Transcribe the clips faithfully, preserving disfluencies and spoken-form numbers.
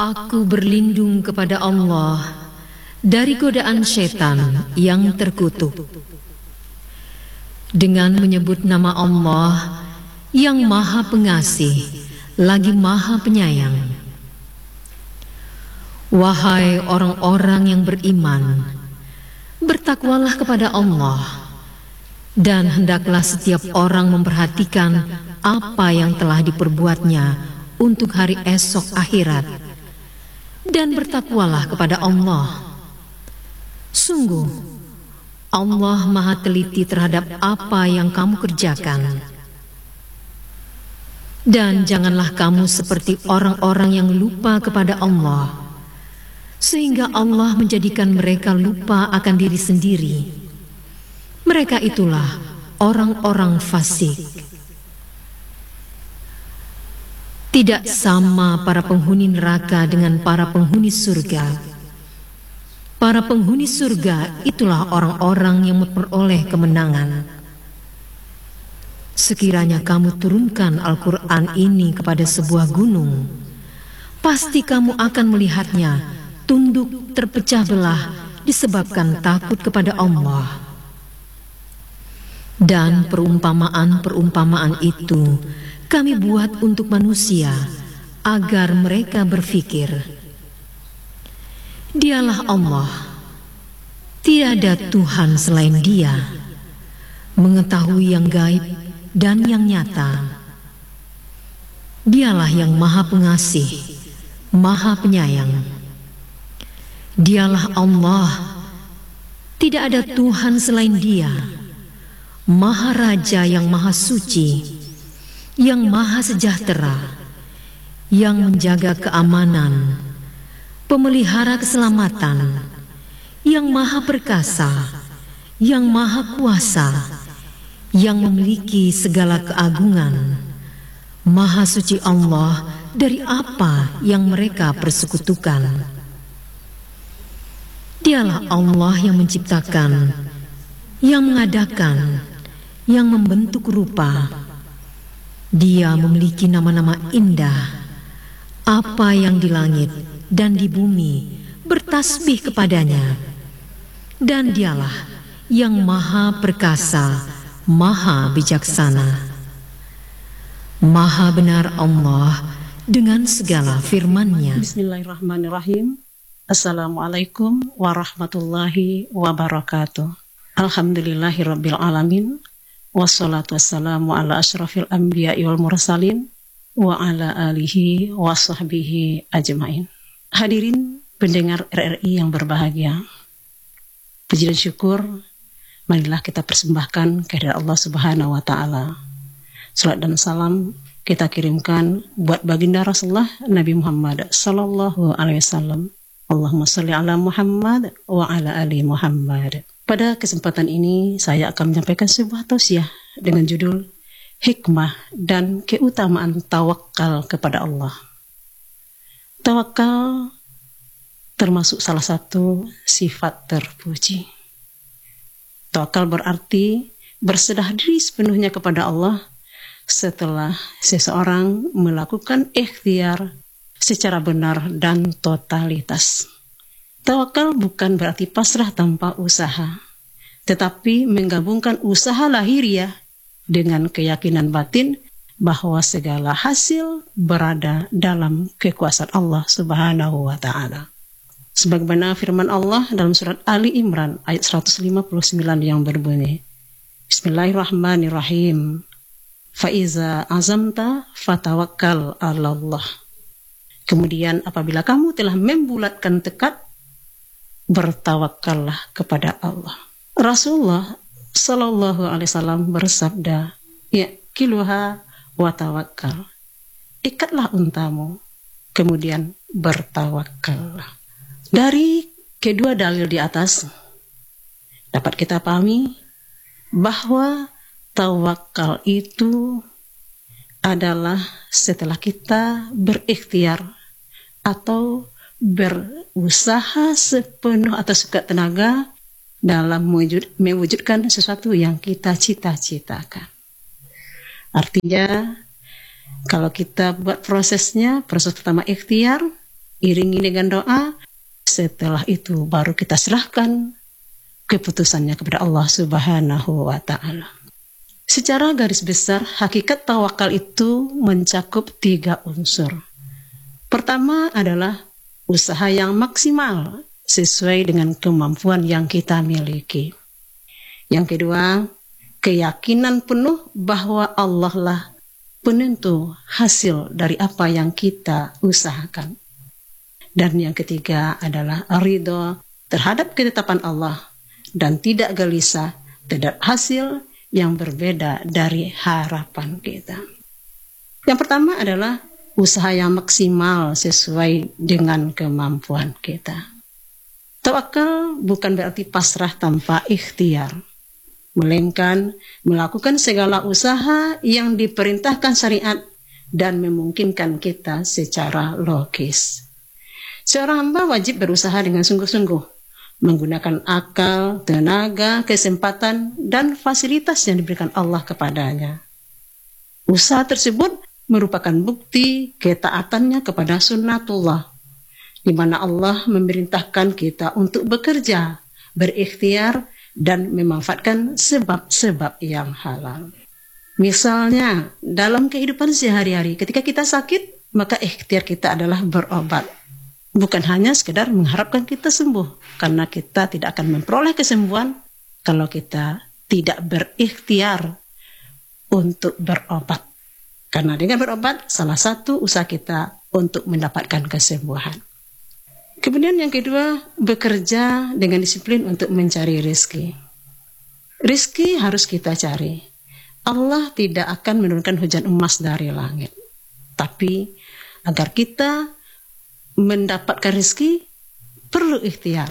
Aku berlindung kepada Allah dari godaan setan yang terkutuk. Dengan menyebut nama Allah yang Maha Pengasih lagi Maha Penyayang. Wahai orang-orang yang beriman, bertakwalah kepada Allah, dan hendaklah setiap orang memperhatikan apa yang telah diperbuatnya untuk hari esok akhirat, dan bertakwalah kepada Allah. Sungguh, Allah Maha teliti terhadap apa yang kamu kerjakan. Dan janganlah kamu seperti orang-orang yang lupa kepada Allah, sehingga Allah menjadikan mereka lupa akan diri sendiri. Mereka itulah orang-orang fasik. Tidak sama para penghuni neraka dengan para penghuni surga. Para penghuni surga itulah orang-orang yang memperoleh kemenangan. Sekiranya kamu turunkan Al-Quran ini kepada sebuah gunung, pasti kamu akan melihatnya tunduk terpecah belah disebabkan takut kepada Allah. Dan perumpamaan-perumpamaan itu kami buat untuk manusia agar mereka berfikir. Dialah Allah, tiada Tuhan selain Dia, mengetahui yang gaib dan yang nyata. Dialah yang Maha Pengasih, Maha Penyayang. Dialah Allah, tidak ada Tuhan selain Dia, Maha Raja yang Maha Suci, yang Maha Sejahtera, yang menjaga keamanan, pemelihara keselamatan, yang Maha Perkasa, yang Maha Kuasa, yang memiliki segala keagungan. Maha suci Allah dari apa yang mereka persekutukan. Dialah Allah yang menciptakan, yang mengadakan, yang membentuk rupa. Dia memiliki nama-nama indah. Apa yang di langit dan di bumi bertasbih kepadanya. Dan Dialah yang Maha Perkasa, Maha Bijaksana. Maha benar Allah dengan segala firman-Nya. Bismillahirrahmanirrahim. Assalamualaikum warahmatullahi wabarakatuh. Alhamdulillahirabbil alamin. Wassalatu wassalamu ala asyrafil anbiya'i wal mursalin wa ala alihi wa sahbihi ajmain. Hadirin pendengar R R I yang berbahagia, puji dan syukur marilah kita persembahkan kehadirat Allah Subhanahu wa taala. Salat dan salam kita kirimkan buat baginda Rasulullah Nabi Muhammad sallallahu alaihi wasallam. Allahumma shalli ala Muhammad wa ala ali Muhammad. Pada kesempatan ini saya akan menyampaikan sebuah tausiah dengan judul Hikmah dan Keutamaan Tawakal kepada Allah. Tawakal termasuk salah satu sifat terpuji. Tawakal berarti berserah diri sepenuhnya kepada Allah setelah seseorang melakukan ikhtiar secara benar dan totalitas. Tawakal bukan berarti pasrah tanpa usaha, tetapi menggabungkan usaha lahiriah dengan keyakinan batin bahwa segala hasil berada dalam kekuasaan Allah Subhanahu wa taala. Sebagaimana firman Allah dalam surat Ali Imran ayat seratus lima puluh sembilan yang berbunyi, Bismillahirrahmanirrahim. Fa iza azamta fatawakkal 'alallah. Kemudian apabila kamu telah membulatkan tekad, bertawakallah kepada Allah. Rasulullah Sallallahu Alaihi Wasallam bersabda, ya kiluha wa tawakkal. Ikatlah untamu, kemudian bertawakallah. Dari kedua dalil di atas dapat kita pahami bahwa tawakal itu adalah setelah kita berikhtiar atau berusaha sepenuh atau sekuat tenaga dalam mewujud, mewujudkan sesuatu yang kita cita-citakan. Artinya, kalau kita buat prosesnya, proses pertama ikhtiar, iringi dengan doa. Setelah itu baru kita serahkan keputusannya kepada Allah Subhanahu wa Ta'ala. Secara garis besar, hakikat tawakal itu mencakup tiga unsur. Pertama adalah usaha yang maksimal sesuai dengan kemampuan yang kita miliki. Yang kedua, keyakinan penuh bahwa Allah lah penentu hasil dari apa yang kita usahakan. Dan yang ketiga adalah ridho terhadap ketetapan Allah dan tidak gelisah terhadap hasil yang berbeda dari harapan kita. Yang pertama adalah usaha yang maksimal sesuai dengan kemampuan kita. Tawakal bukan berarti pasrah tanpa ikhtiar, melainkan melakukan segala usaha yang diperintahkan syariat dan memungkinkan kita secara logis. Seorang hamba wajib berusaha dengan sungguh-sungguh, menggunakan akal, tenaga, kesempatan, dan fasilitas yang diberikan Allah kepadanya. Usaha tersebut merupakan bukti ketaatannya kepada sunnatullah, di mana Allah memerintahkan kita untuk bekerja, berikhtiar, dan memanfaatkan sebab-sebab yang halal. Misalnya, dalam kehidupan sehari-hari, ketika kita sakit, maka ikhtiar kita adalah berobat. Bukan hanya sekedar mengharapkan kita sembuh, karena kita tidak akan memperoleh kesembuhan kalau kita tidak berikhtiar untuk berobat. Karena dengan berobat, salah satu usaha kita untuk mendapatkan kesembuhan. Kemudian yang kedua, bekerja dengan disiplin untuk mencari rezeki. Rezeki harus kita cari. Allah tidak akan menurunkan hujan emas dari langit. Tapi agar kita mendapatkan rezeki, perlu ikhtiar.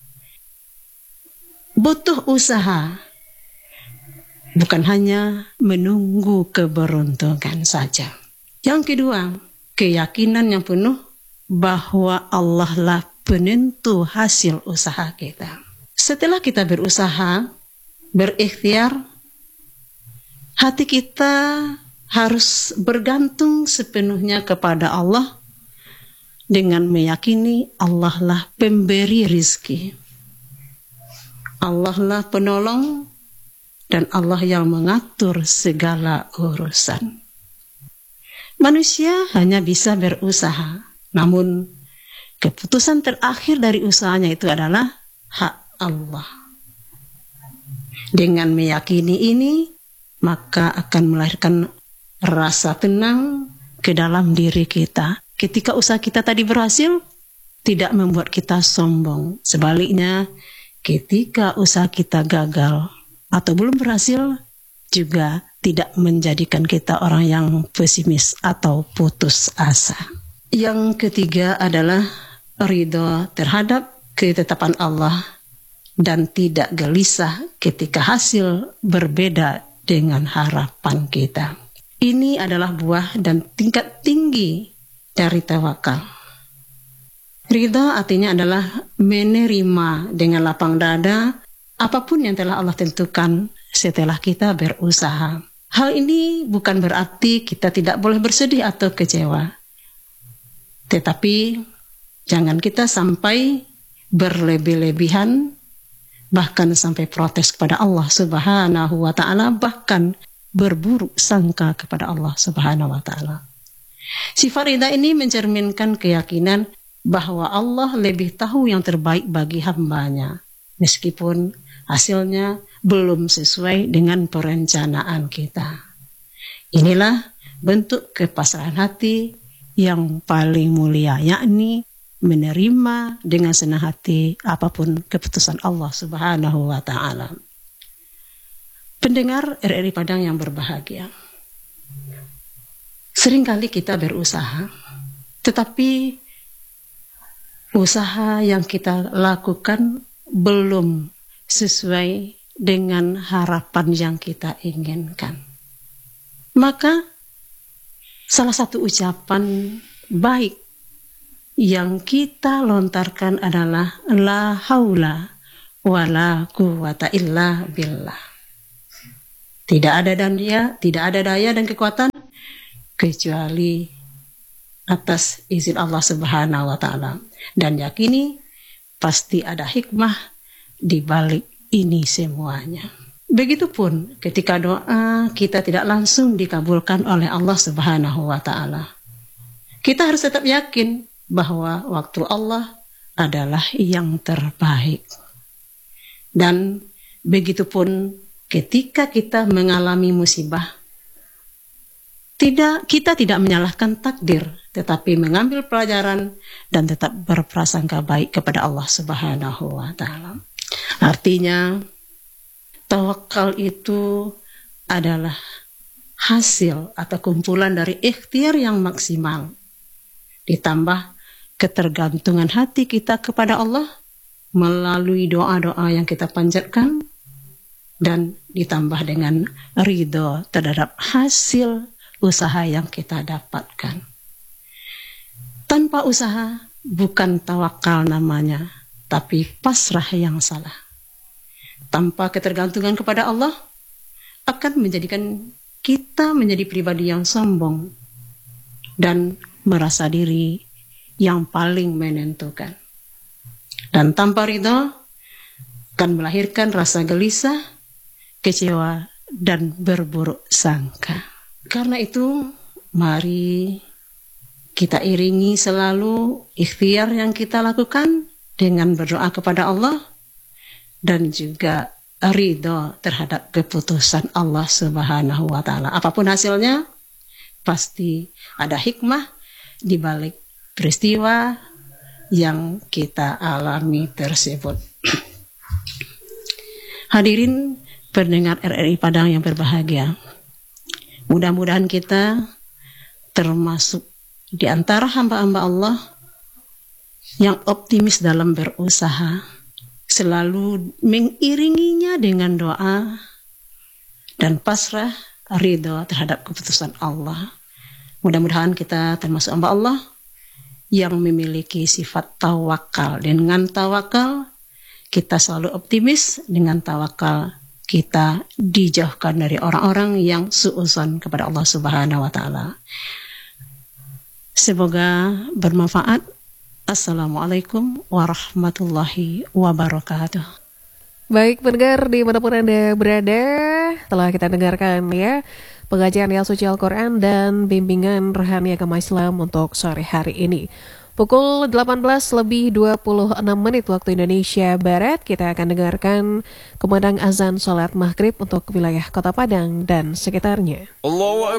Butuh usaha. Bukan hanya menunggu keberuntungan saja. Yang kedua, keyakinan yang penuh bahwa Allah lah penentu hasil usaha kita. Setelah kita berusaha, berikhtiar, hati kita harus bergantung sepenuhnya kepada Allah dengan meyakini Allah lah pemberi rizki. Allah lah penolong dan Allah yang mengatur segala urusan. Manusia hanya bisa berusaha, namun keputusan terakhir dari usahanya itu adalah hak Allah. Dengan meyakini ini, maka akan melahirkan rasa tenang ke dalam diri kita. Ketika usaha kita tadi berhasil, tidak membuat kita sombong. Sebaliknya, ketika usaha kita gagal atau belum berhasil, juga tidak menjadikan kita orang yang pesimis atau putus asa. Yang ketiga adalah ridho terhadap ketetapan Allah dan tidak gelisah ketika hasil berbeda dengan harapan kita. Ini adalah buah dan tingkat tinggi dari tawakal. Ridha artinya adalah menerima dengan lapang dada apapun yang telah Allah tentukan setelah kita berusaha. Hal ini bukan berarti kita tidak boleh bersedih atau kecewa. Tetapi jangan kita sampai berlebih-lebihan, bahkan sampai protes kepada Allah Subhanahu wa Ta'ala, bahkan berburuk sangka kepada Allah Subhanahu wa Ta'ala. Sifat ridha ini mencerminkan keyakinan bahwa Allah lebih tahu yang terbaik bagi hambanya, meskipun hasilnya belum sesuai dengan perencanaan kita. Inilah bentuk kepasrahan hati yang paling mulia, yakni menerima dengan senang hati apapun keputusan Allah Subhanahu wa Ta'ala. Pendengar R R I Padang yang berbahagia, seringkali kita berusaha, tetapi usaha yang kita lakukan belum sesuai dengan harapan yang kita inginkan. Maka salah satu ucapan baik yang kita lontarkan adalah la haula wala quwata illa billah. Tidak ada dan dia, tidak ada daya dan kekuatan kecuali atas izin Allah Subhanahu wa taala, dan yakini pasti ada hikmah di balik ini semuanya. Begitupun ketika doa kita tidak langsung dikabulkan oleh Allah Subhanahu wa taala. Kita harus tetap yakin bahwa waktu Allah adalah yang terbaik. Dan begitupun ketika kita mengalami musibah, tidak kita tidak menyalahkan takdir, tetapi mengambil pelajaran dan tetap berprasangka baik kepada Allah Subhanahu wa taala. Artinya, tawakal itu adalah hasil atau kumpulan dari ikhtiar yang maksimal, ditambah ketergantungan hati kita kepada Allah melalui doa-doa yang kita panjatkan, dan ditambah dengan ridho terhadap hasil usaha yang kita dapatkan. Tanpa usaha bukan tawakal namanya, tapi pasrah yang salah. Tanpa ketergantungan kepada Allah akan menjadikan kita menjadi pribadi yang sombong dan merasa diri yang paling menentukan. Dan tanpa ridho akan melahirkan rasa gelisah, kecewa, dan berburuk sangka. Karena itu, mari kita iringi selalu ikhtiar yang kita lakukan dengan berdoa kepada Allah dan juga ridho terhadap keputusan Allah Subhanahu wa taala. Apapun hasilnya, pasti ada hikmah di balik peristiwa yang kita alami tersebut. Hadirin pendengar R R I Padang yang berbahagia, mudah-mudahan kita termasuk di antara hamba-hamba Allah yang optimis dalam berusaha, selalu mengiringinya dengan doa dan pasrah ridho terhadap keputusan Allah. Mudah-mudahan kita termasuk hamba Allah yang memiliki sifat tawakal. Dengan tawakal kita selalu optimis, dengan tawakal kita dijauhkan dari orang-orang yang suudzon kepada Allah Subhanahu wa taala. Semoga bermanfaat. Assalamualaikum warahmatullahi wabarakatuh. Baik pendengar dimanapun Anda berada, telah kita dengarkan ya pengajian Ayat Suci Al-Quran dan bimbingan rohani agama Islam untuk sore hari ini. Pukul delapan belas lebih dua puluh enam menit waktu Indonesia Barat, kita akan dengarkan kumandang azan salat maghrib untuk wilayah Kota Padang dan sekitarnya. Allahu Akbar.